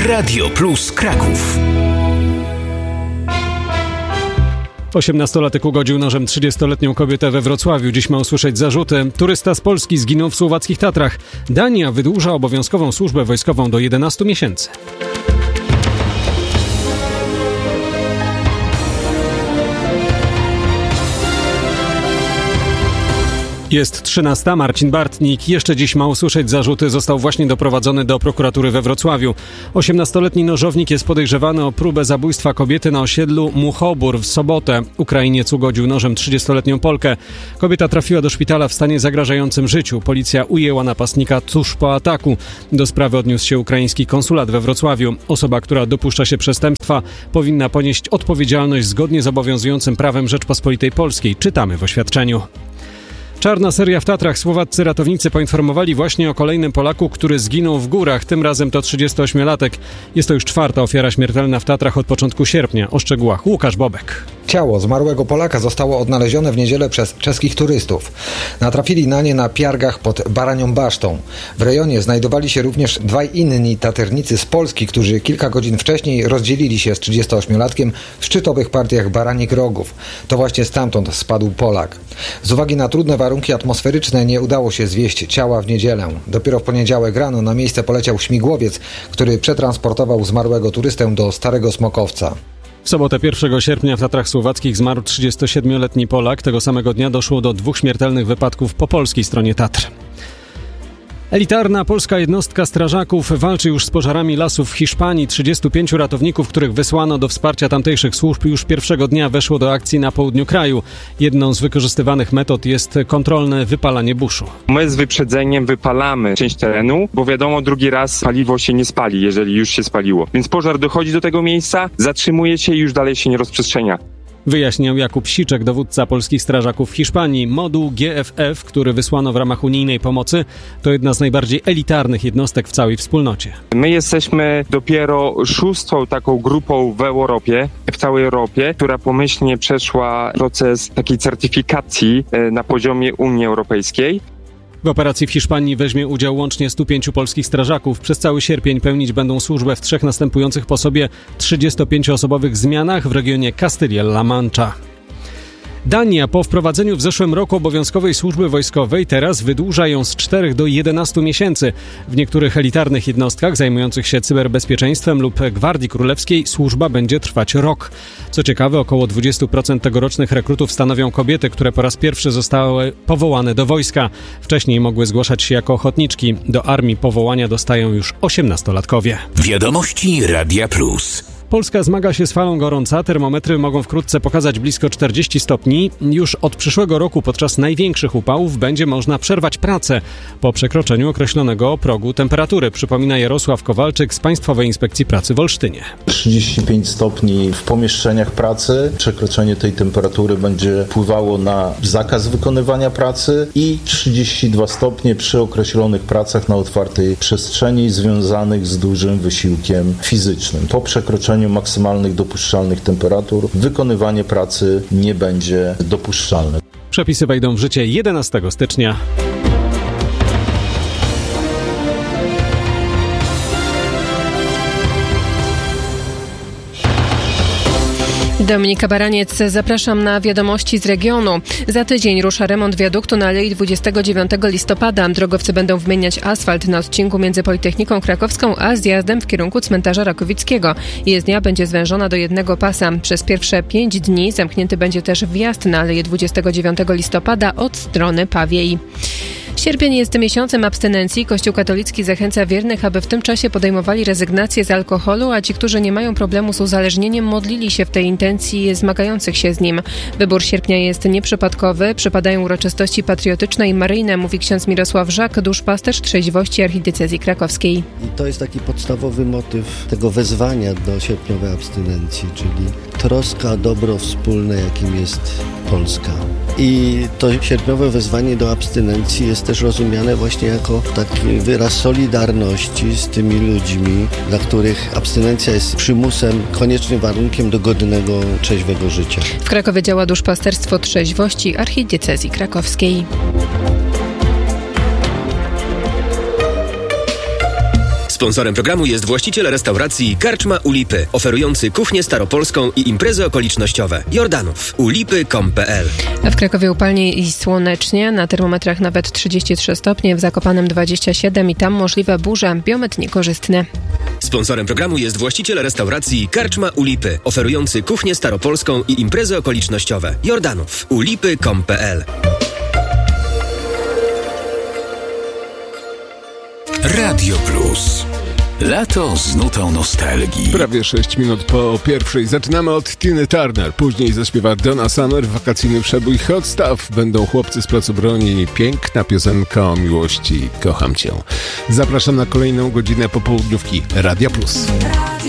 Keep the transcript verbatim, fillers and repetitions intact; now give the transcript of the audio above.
Radio Plus Kraków. osiemnastolatek ugodził nożem trzydziestoletnią kobietę we Wrocławiu. Dziś ma usłyszeć zarzuty. Turysta z Polski zginął w słowackich Tatrach. Dania wydłuża obowiązkową służbę wojskową do jedenastu miesięcy. Jest trzynasta. Marcin Bartnik jeszcze dziś ma usłyszeć zarzuty. Został właśnie doprowadzony do prokuratury we Wrocławiu. osiemnastoletni nożownik jest podejrzewany o próbę zabójstwa kobiety na osiedlu Muchobór w sobotę. Ukrainiec ugodził nożem trzydziestoletnią Polkę. Kobieta trafiła do szpitala w stanie zagrażającym życiu. Policja ujęła napastnika tuż po ataku. Do sprawy odniósł się ukraiński konsulat we Wrocławiu. Osoba, która dopuszcza się przestępstwa, powinna ponieść odpowiedzialność zgodnie z obowiązującym prawem Rzeczpospolitej Polskiej. Czytamy w oświadczeniu. Czarna seria w Tatrach. Słowaccy ratownicy poinformowali właśnie o kolejnym Polaku, który zginął w górach. Tym razem to trzydziestoośmiolatek. Jest to już czwarta ofiara śmiertelna w Tatrach od początku sierpnia. O szczegółach Łukasz Bobek. Ciało zmarłego Polaka zostało odnalezione w niedzielę przez czeskich turystów. Natrafili na nie na piargach pod Baranią Basztą. W rejonie znajdowali się również dwaj inni taternicy z Polski, którzy kilka godzin wcześniej rozdzielili się z trzydziestoośmiolatkiem w szczytowych partiach Baranich Rogów. To właśnie stamtąd spadł Polak. Z uwagi na trudne warunki atmosferyczne nie udało się zwieść ciała w niedzielę. Dopiero w poniedziałek rano na miejsce poleciał śmigłowiec, który przetransportował zmarłego turystę do Starego Smokowca. W sobotę pierwszego sierpnia w Tatrach Słowackich zmarł trzydziestosiedmioletni Polak. Tego samego dnia doszło do dwóch śmiertelnych wypadków po polskiej stronie Tatr. Elitarna polska jednostka strażaków walczy już z pożarami lasów w Hiszpanii. trzydziestu pięciu ratowników, których wysłano do wsparcia tamtejszych służb, już pierwszego dnia weszło do akcji na południu kraju. Jedną z wykorzystywanych metod jest kontrolne wypalanie buszu. My z wyprzedzeniem wypalamy część terenu, bo wiadomo, drugi raz paliwo się nie spali, jeżeli już się spaliło. Więc pożar dochodzi do tego miejsca, zatrzymuje się i już dalej się nie rozprzestrzenia. Wyjaśniał Jakub Siczek, dowódca polskich strażaków w Hiszpanii. Moduł G F F, który wysłano w ramach unijnej pomocy, to jedna z najbardziej elitarnych jednostek w całej wspólnocie. My jesteśmy dopiero szóstą taką grupą w Europie, w całej Europie, która pomyślnie przeszła proces takiej certyfikacji na poziomie Unii Europejskiej. W operacji w Hiszpanii weźmie udział łącznie stu pięciu polskich strażaków. Przez cały sierpień pełnić będą służbę w trzech następujących po sobie trzydziestopięcioosobowych zmianach w regionie Kastylia-La Mancha. Dania po wprowadzeniu w zeszłym roku obowiązkowej służby wojskowej teraz wydłuża ją z czterech do jedenastu miesięcy. W niektórych elitarnych jednostkach zajmujących się cyberbezpieczeństwem lub Gwardii Królewskiej służba będzie trwać rok. Co ciekawe, około dwadzieścia procent tegorocznych rekrutów stanowią kobiety, które po raz pierwszy zostały powołane do wojska. Wcześniej mogły zgłaszać się jako ochotniczki. Do armii powołania dostają już osiemnastolatkowie. Wiadomości Radia Plus. Polska zmaga się z falą gorąca. Termometry mogą wkrótce pokazać blisko czterdzieści stopni. Już od przyszłego roku podczas największych upałów będzie można przerwać pracę po przekroczeniu określonego progu temperatury. Przypomina Jarosław Kowalczyk z Państwowej Inspekcji Pracy w Olsztynie. trzydzieści pięć stopni w pomieszczeniach pracy. Przekroczenie tej temperatury będzie wpływało na zakaz wykonywania pracy i trzydzieści dwa stopnie przy określonych pracach na otwartej przestrzeni związanych z dużym wysiłkiem fizycznym. Po przekroczeniu maksymalnych dopuszczalnych temperatur wykonywanie pracy nie będzie dopuszczalne. Przepisy wejdą w życie jedenastego stycznia. Dominika Baraniec, zapraszam na wiadomości z regionu. Za tydzień rusza remont wiaduktu na Alei dwudziestego dziewiątego listopada. Drogowcy będą wymieniać asfalt na odcinku między Politechniką Krakowską a zjazdem w kierunku cmentarza Rakowickiego. Jezdnia będzie zwężona do jednego pasa. Przez pierwsze pięć dni zamknięty będzie też wjazd na Aleję dwudziestego dziewiątego listopada od strony Pawiej. Sierpień jest miesiącem abstynencji. Kościół katolicki zachęca wiernych, aby w tym czasie podejmowali rezygnację z alkoholu, a ci, którzy nie mają problemu z uzależnieniem, modlili się w tej intencji zmagających się z nim. Wybór sierpnia jest nieprzypadkowy. Przypadają uroczystości patriotyczne i maryjne, mówi ksiądz Mirosław Żak, duszpasterz trzeźwości archidiecezji krakowskiej. I to jest taki podstawowy motyw tego wezwania do sierpniowej abstynencji, czyli troska o dobro wspólne, jakim jest Polska. I to sierpniowe wezwanie do abstynencji jest też rozumiane właśnie jako taki wyraz solidarności z tymi ludźmi, dla których abstynencja jest przymusem, koniecznym warunkiem do godnego, trzeźwego życia. W Krakowie działa duszpasterstwo trzeźwości archidiecezji krakowskiej. Sponsorem programu jest właściciel restauracji Karczma u Lipy, oferujący kuchnię staropolską i imprezy okolicznościowe. Jordanów. ulipy kropka com kropka pe el. W Krakowie upalnie i słonecznie, na termometrach nawet trzydzieści trzy stopnie, w Zakopanem dwadzieścia siedem i tam możliwe burze, biometr niekorzystny. Sponsorem programu jest właściciel restauracji Karczma u Lipy, oferujący kuchnię staropolską i imprezy okolicznościowe. Jordanów. ulipy kropka com kropka pe el. Radio Plus. Lato z nutą nostalgii. Prawie sześć minut po pierwszej. Zaczynamy od Tiny Turner. Później zaśpiewa Donna Summer, wakacyjny przebój Hot Stuff. Będą chłopcy z placu broni. Piękna piosenka o miłości. Kocham cię. Zapraszam na kolejną godzinę popołudniówki Radia Plus.